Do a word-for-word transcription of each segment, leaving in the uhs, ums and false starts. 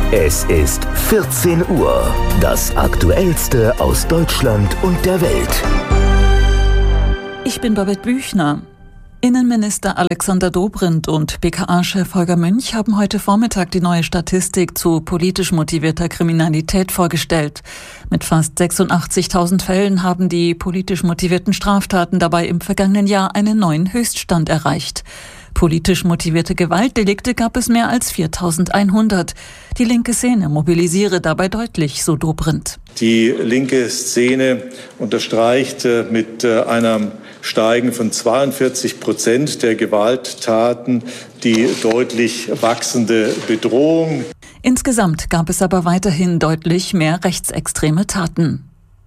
Es ist vierzehn Uhr. Das Aktuellste aus Deutschland und der Welt. Ich bin Babette Büchner. Innenminister Alexander Dobrindt und B K A-Chef Holger Münch haben heute Vormittag die neue Statistik zu politisch motivierter Kriminalität vorgestellt. Mit fast sechsundachtzigtausend Fällen haben die politisch motivierten Straftaten dabei im vergangenen Jahr einen neuen Höchststand erreicht. Politisch motivierte Gewaltdelikte gab es mehr als viertausendeinhundert. Die linke Szene mobilisiere dabei deutlich, so Dobrindt. Die linke Szene unterstreicht mit einem Steigen von zweiundvierzig Prozent der Gewalttaten die deutlich wachsende Bedrohung. Insgesamt gab es aber weiterhin deutlich mehr rechtsextreme Taten.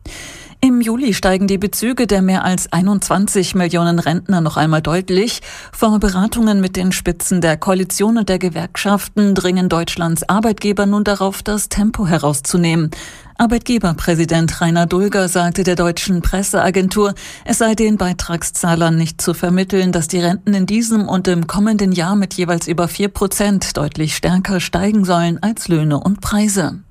Im Juli steigen die Bezüge der mehr als einundzwanzig Millionen Rentner noch einmal deutlich. Vor Beratungen mit den Spitzen der Koalition und der Gewerkschaften dringen Deutschlands Arbeitgeber nun darauf, das Tempo herauszunehmen. Arbeitgeberpräsident Rainer Dulger sagte der deutschen Presseagentur, es sei den Beitragszahlern nicht zu vermitteln, dass die Renten in diesem und im kommenden Jahr mit jeweils über vier Prozent deutlich stärker steigen sollen als Löhne und Preise.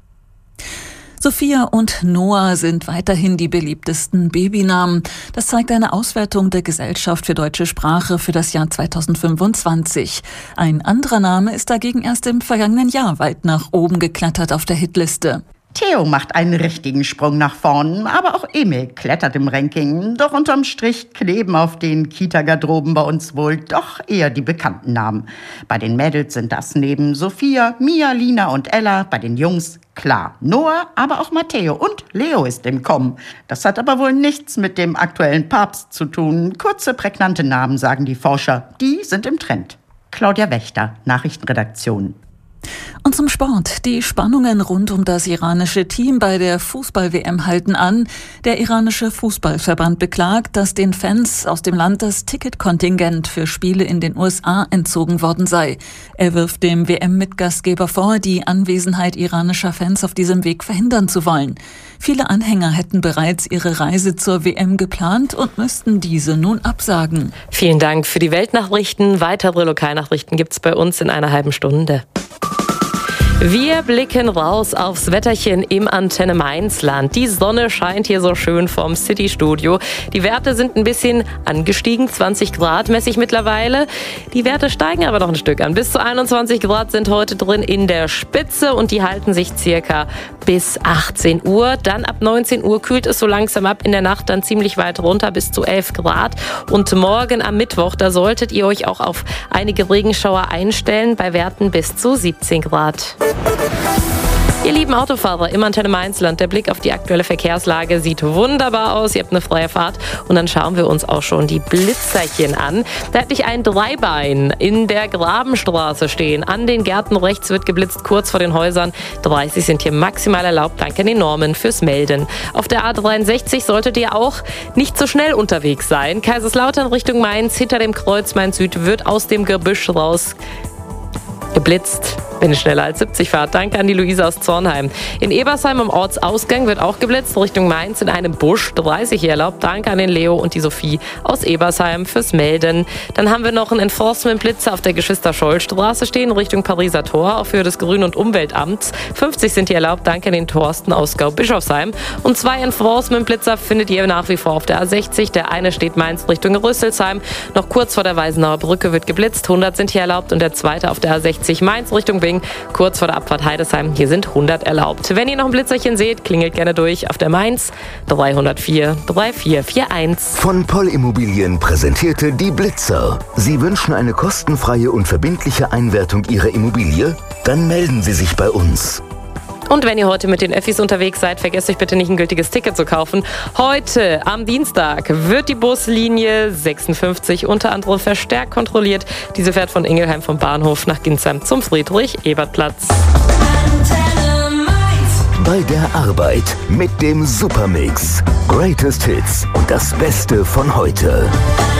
Sophia und Noah sind weiterhin die beliebtesten Babynamen. Das zeigt eine Auswertung der Gesellschaft für deutsche Sprache für das Jahr zweitausendfünfundzwanzig. Ein anderer Name ist dagegen erst im vergangenen Jahr weit nach oben geklettert auf der Hitliste. Theo macht einen richtigen Sprung nach vorn, aber auch Emil klettert im Ranking. Doch unterm Strich kleben auf den Kita-Garderoben bei uns wohl doch eher die bekannten Namen. Bei den Mädels sind das neben Sophia, Mia, Lina und Ella, bei den Jungs klar Noah, aber auch Matteo und Leo ist im Kommen. Das hat aber wohl nichts mit dem aktuellen Papst zu tun. Kurze, prägnante Namen, sagen die Forscher, die sind im Trend. Claudia Wächter, Nachrichtenredaktion. Und zum Sport. Die Spannungen rund um das iranische Team bei der Fußball-W M halten an. Der iranische Fußballverband beklagt, dass den Fans aus dem Land das Ticketkontingent für Spiele in den U S A entzogen worden sei. Er wirft dem W M-Mitgastgeber vor, die Anwesenheit iranischer Fans auf diesem Weg verhindern zu wollen. Viele Anhänger hätten bereits ihre Reise zur W M geplant und müssten diese nun absagen. Vielen Dank für die Weltnachrichten. Weitere Lokalnachrichten gibt's bei uns in einer halben Stunde. Wir blicken raus aufs Wetterchen im Antenne Mainz-Land. Die Sonne scheint hier so schön vom City-Studio. Die Werte sind ein bisschen angestiegen, zwanzig Grad mäßig mittlerweile. Die Werte steigen aber noch ein Stück an. Bis zu einundzwanzig Grad sind heute drin in der Spitze und die halten sich circa bis achtzehn Uhr. Dann ab neunzehn Uhr kühlt es so langsam ab, in der Nacht dann ziemlich weit runter bis zu elf Grad. Und morgen am Mittwoch, da solltet ihr euch auch auf einige Regenschauer einstellen, bei Werten bis zu siebzehn Grad. Ihr lieben Autofahrer im Antenne Mainz-Land, der Blick auf die aktuelle Verkehrslage sieht wunderbar aus. Ihr habt eine freie Fahrt und dann schauen wir uns auch schon die Blitzerchen an. Da hätte ich ein Dreibein in der Grabenstraße stehen. An den Gärten rechts wird geblitzt, kurz vor den Häusern. dreißig sind hier maximal erlaubt. Danke an die Normen fürs Melden. Auf der A dreiundsechzig solltet ihr auch nicht so schnell unterwegs sein. Kaiserslautern Richtung Mainz, hinter dem Kreuz Mainz Süd wird aus dem Gebüsch raus geblitzt. Wenn ihr schneller als siebzig fahrt. Danke an die Luisa aus Zornheim. In Ebersheim am Ortsausgang wird auch geblitzt. Richtung Mainz in einem Busch. dreißig hier erlaubt. Danke an den Leo und die Sophie aus Ebersheim fürs Melden. Dann haben wir noch einen Enforcement-Blitzer auf der Geschwister-Scholl-Straße stehen. Richtung Pariser Tor. Auf Höhe des Grün- und Umweltamts. fünfzig sind hier erlaubt. Danke an den Thorsten aus Gau-Bischofsheim. Und zwei Enforcement-Blitzer findet ihr nach wie vor auf der A sechzig. Der eine steht Mainz Richtung Rüsselsheim. Noch kurz vor der Weisenauer Brücke wird geblitzt. hundert sind hier erlaubt. Und der zweite auf der A sechzig Mainz Richtung Wing. Kurz vor der Abfahrt Heidesheim, hier sind hundert erlaubt. Wenn ihr noch ein Blitzerchen seht, klingelt gerne durch auf der Mainz dreihundertvier vier vier eins. Von Poll Immobilien präsentierte die Blitzer. Sie wünschen eine kostenfreie und verbindliche Einwertung Ihrer Immobilie? Dann melden Sie sich bei uns. Und wenn ihr heute mit den Öffis unterwegs seid, vergesst euch bitte nicht, ein gültiges Ticket zu kaufen. Heute, am Dienstag, wird die Buslinie sechsundfünfzig unter anderem verstärkt kontrolliert. Diese fährt von Ingelheim vom Bahnhof nach Ginsheim zum Friedrich-Ebert-Platz. Bei der Arbeit mit dem Supermix. Greatest Hits und das Beste von heute.